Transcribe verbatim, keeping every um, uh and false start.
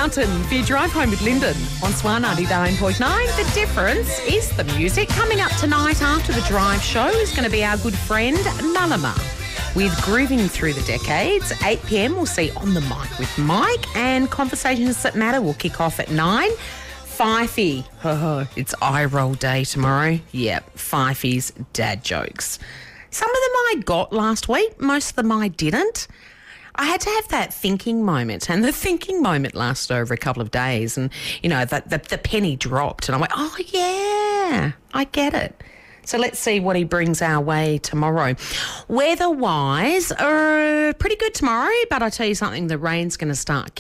Mountain for your drive home with Lyndon on Swan ninety-nine point nine. The difference is the music. Coming up tonight after the drive show is going to be our good friend Nalama with Grooving Through the Decades. eight p.m. we'll see On the Mic with Mike, and Conversations That Matter will kick off at nine. Fifey. Oh, it's eye roll day tomorrow. Yep, Fifey's dad jokes. Some of them I got last week, most of them I didn't. I had to have that thinking moment, and the thinking moment lasted over a couple of days, and, you know, the, the, the penny dropped, and I went, oh, yeah, I get it. So let's see what he brings our way tomorrow. Weather-wise, uh, pretty good tomorrow, but I'll tell you something, the rain's going to start